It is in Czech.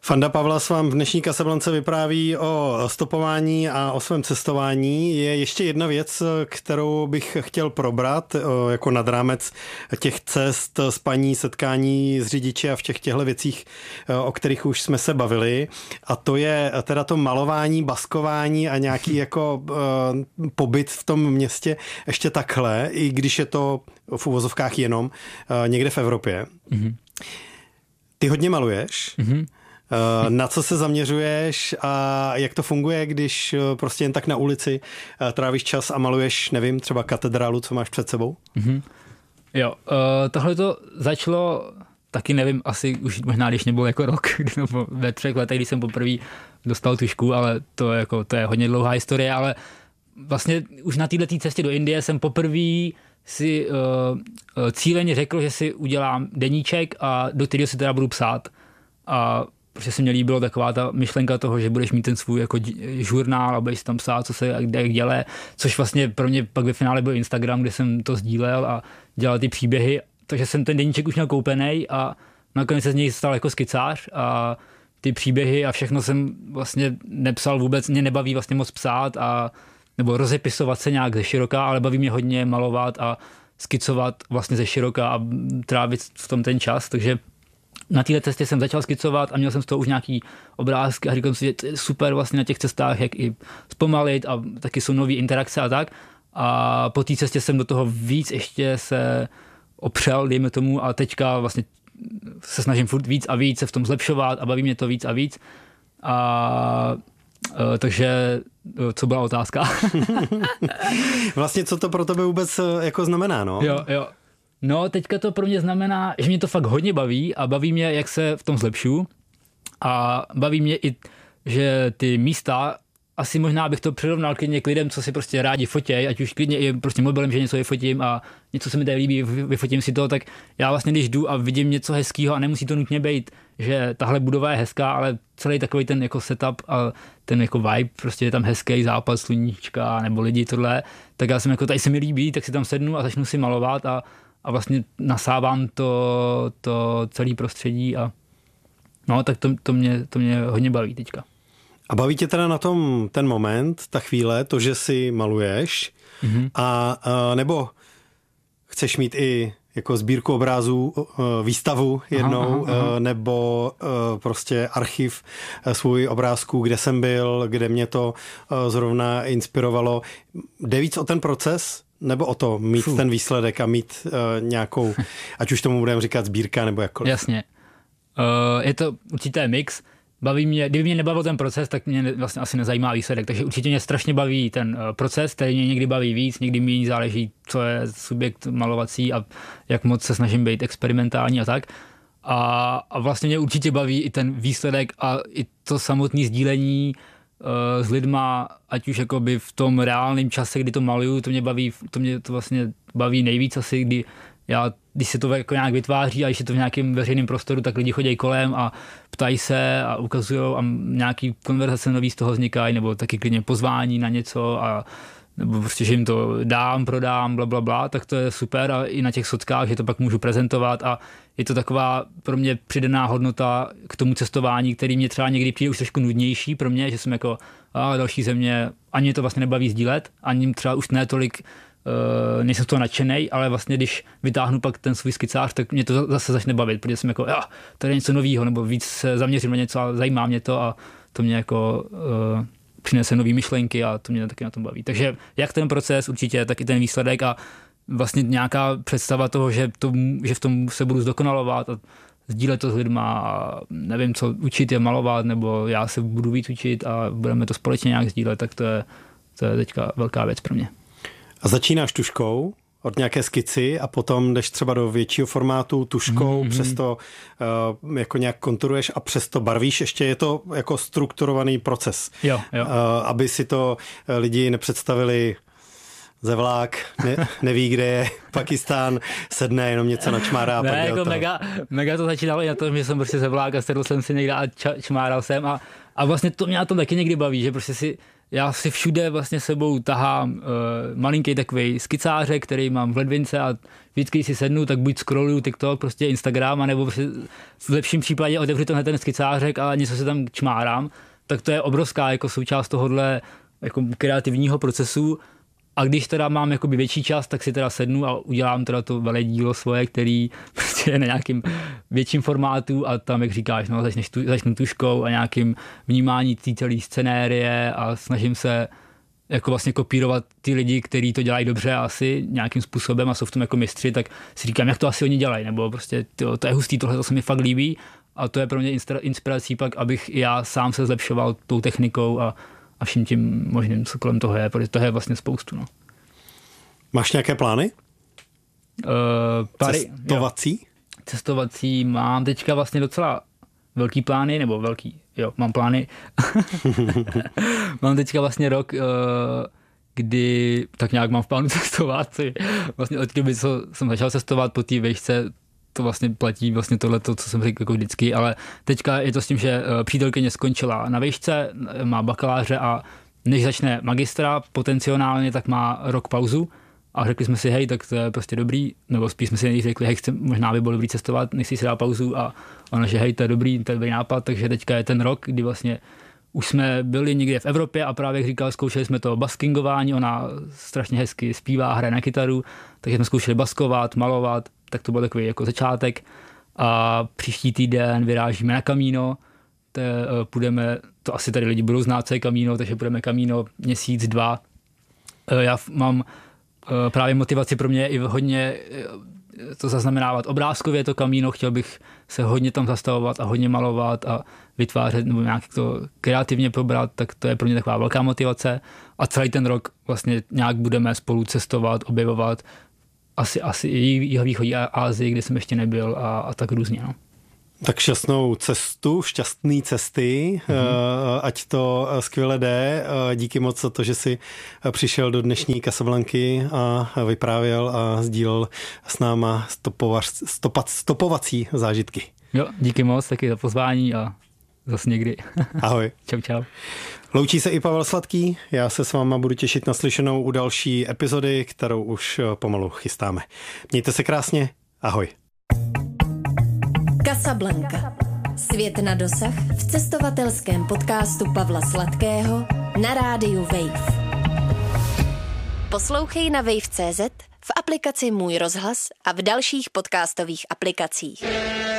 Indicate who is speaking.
Speaker 1: Fanda Pavlas vám v dnešní Casablance vypráví o stopování a o svém cestování. Je ještě jedna věc, kterou bych chtěl probrat, jako nad rámec těch cest, spaní, setkání s řidiči a v těchto věcích, o kterých už jsme se bavili. A to je teda to malování, baskování a nějaký jako pobyt v tom městě ještě takhle, i když je to v uvozovkách jenom někde v Evropě. Mm-hmm. Ty hodně maluješ. Mm-hmm. Na co se zaměřuješ a jak to funguje, když prostě jen tak na ulici trávíš čas a maluješ, nevím, třeba katedrálu, co máš před sebou?
Speaker 2: Mm-hmm. Jo, tohle to začalo taky, nevím, asi už možná, když nebyl jako rok, ve 3 letech, když jsem poprvé dostal tužku, ale to je hodně dlouhá historie, ale vlastně už na této cestě do Indie jsem poprvé si cíleně řekl, že si udělám deníček a do kterého si teda budu psát. A protože se mně líbilo taková ta myšlenka toho, že budeš mít ten svůj jako žurnál a budeš tam psát, co se jak dělá, což vlastně pro mě pak ve finále byl Instagram, kde jsem to sdílel a dělal ty příběhy, takže jsem ten deníček už měl koupený a nakonec se z něj stal jako skicář a ty příběhy a všechno jsem vlastně nepsal vůbec, mě nebaví vlastně moc psát a nebo rozepisovat se nějak ze široka, ale baví mě hodně malovat a skicovat vlastně ze široka a trávit v tom ten čas, takže na této cestě jsem začal skicovat a měl jsem z toho už nějaký obrázky a říkal jsem si, že to je super vlastně na těch cestách, jak i zpomalit a taky jsou nový interakce a tak. A po té cestě jsem do toho víc ještě se opřel, dejme tomu, a teďka vlastně se snažím furt víc a víc se v tom zlepšovat a baví mě to víc a víc. Takže co byla otázka?
Speaker 1: Vlastně co to pro tebe vůbec jako znamená, no?
Speaker 2: Jo. No, teďka to pro mě znamená, že mě to fakt hodně baví a baví mě, jak se v tom zlepšu a baví mě i, že ty místa, asi možná bych to přirovnal klidně k lidem, co si prostě rádi fotěj, ať už klidně i prostě mobilem, že něco vyfotím a něco se mi tady líbí, vyfotím si to, tak já vlastně když jdu a vidím něco hezkýho a nemusí to nutně být, že tahle budova je hezká, ale celý takový ten jako setup a ten jako vibe, prostě je tam hezký západ, sluníčka nebo lidi tohle, tak já jsem jako tady se mi líbí, tak si tam sednu a začnu si malovat a vlastně nasávám to celé prostředí a no, tak to mě hodně baví teďka.
Speaker 1: A baví tě teda na tom ten moment, ta chvíle, to, že si maluješ a nebo chceš mít i jako sbírku obrázů, výstavu jednou, nebo prostě archiv svůj obrázků, kde jsem byl, kde mě to zrovna inspirovalo. Jde víc o ten proces, nebo o to mít ten výsledek a mít nějakou, ať už tomu budeme říkat sbírka, nebo jakkoliv?
Speaker 2: Jasně. Je to určitě mix. Baví mě, kdyby mě nebavil ten proces, tak mě vlastně asi nezajímá výsledek, takže určitě mě strašně baví ten proces, který mě někdy baví víc, někdy mi záleží, co je subjekt malovací a jak moc se snažím být experimentální a tak. A vlastně mě určitě baví i ten výsledek a i to samotné sdílení s lidma, ať už jakoby v tom reálném čase, kdy to maluju, to mě vlastně baví nejvíc asi, když se to jako nějak vytváří a když je to v nějakém veřejném prostoru, tak lidi chodí kolem a ptají se a ukazujou a nějaký konverzace nový z toho vznikají, nebo taky klidně pozvání na něco a nebo prostě, že jim to prodám, blablabla, tak to je super a i na těch sockách, že to pak můžu prezentovat a je to taková pro mě přidaná hodnota k tomu cestování, který mě třeba někdy přijde už trošku nudnější pro mě, že jsem jako další země, ani mě to vlastně nebaví sdílet, ani třeba už ne tolik nejsem z toho nadšenej, ale vlastně když vytáhnu pak ten svůj skicář, tak mě to zase začne bavit, protože jsem jako, tady je něco novýho, nebo víc se zaměřím na něco a zajímá mě to a to mě jako přinese nový myšlenky a to mě taky na tom baví. Takže jak ten proces určitě, tak i ten výsledek a vlastně nějaká představa toho, že v tom se budu zdokonalovat a sdílet to s lidma a nevím, co učit je malovat, nebo já se budu víc učit a budeme to společně nějak sdílet, tak to je teďka velká věc pro mě.
Speaker 1: A začínáš tužkou od nějaké skici a potom jdeš třeba do většího formátu tužkou, přesto jako nějak konturuješ a přesto barvíš. Ještě je to jako strukturovaný proces.
Speaker 2: Jo.
Speaker 1: Aby si to lidi nepředstavili Zevlák, neví, kde je Pakistán, sedne, jenom něco načmárá.
Speaker 2: Ne, jako mega to začínalo i na tom, že jsem prostě Zevlák a sedl jsem si někde a čmáral jsem a vlastně to mě na tom taky někdy baví, že prostě si já si všude vlastně sebou tahám malinký takový skicářek, který mám v ledvince a vždycky si sednu, tak buď scrolluju TikTok, prostě Instagram, anebo prostě v lepším případě otevřu ten skicářek a něco se tam čmárám, tak to je obrovská jako součást tohohle jako kreativního procesu. A když teda mám jakoby větší čas, tak si teda sednu a udělám teda to velké dílo svoje, který prostě je na nějakým větším formátu a tam, jak říkáš, no, začnu tuškou a nějakým vnímání té celé scenérie a snažím se jako vlastně kopírovat ty lidi, kteří to dělají dobře asi nějakým způsobem a jsou v tom jako mistři, tak si říkám, jak to asi oni dělají, nebo prostě to je hustý, tohle to se mi fakt líbí a to je pro mě inspirací pak, abych já sám se zlepšoval tou technikou a vším tím možným, co kolem toho je, protože toho je vlastně spoustu. No.
Speaker 1: Máš nějaké plány? Cestovací?
Speaker 2: Cestovací mám teďka vlastně docela velký plány, nebo mám plány. Mám teďka vlastně rok, kdy tak nějak mám v plánu cestovat. Vlastně od kdyby jsem začal cestovat po té vejšce, to vlastně platí vlastně tohleto, co jsem řekl jako vždycky, ale teďka je to s tím, že přítelkyně skončila na vejšce, má bakaláře a než začne magistra potenciálně, tak má rok pauzu a řekli jsme si, hej, tak to je prostě dobrý, nebo spíš jsme si řekli, hej, možná by bylo dobrý cestovat, nechci si dát pauzu a ona, že hej, to je dobrý nápad, takže teďka je ten rok, kdy vlastně už jsme byli někde v Evropě a právě, jak říkal, zkoušeli jsme to baskingování, ona strašně hezky zpívá, hraje na kytaru, takže jsme zkoušeli baskovat, malovat, tak to byl takový jako začátek a příští týden vyrážíme na Camino, půjdeme, to asi tady lidi budou znát, co je Camino, takže půjdeme Camino měsíc, 2. Já mám právě motivaci pro mě i hodně to zaznamenávat obrázkově to Camino, chtěl bych se hodně tam zastavovat a hodně malovat a vytvářet nebo nějak to kreativně probrat, tak to je pro mě taková velká motivace a celý ten rok vlastně nějak budeme spolu cestovat, objevovat asi i jihovýchodní Asii, kde jsem ještě nebyl a tak různě. No.
Speaker 1: Tak šťastný cesty, ať to skvěle jde. Díky moc za to, že jsi přišel do dnešní Casablanky a vyprávěl a sdílel s náma stopovací zážitky.
Speaker 2: Jo, díky moc taky za pozvání a zase někdy.
Speaker 1: Ahoj.
Speaker 2: Čau.
Speaker 1: Loučí se i Pavel Sladký, já se s váma budu těšit na slyšenou u další epizody, kterou už pomalu chystáme. Mějte se krásně, ahoj.
Speaker 3: Casablanca. Svět na dosah v cestovatelském podcastu Pavla Sladkého na rádiu Wave. Poslouchej na wave.cz, v aplikaci Můj rozhlas a v dalších podcastových aplikacích.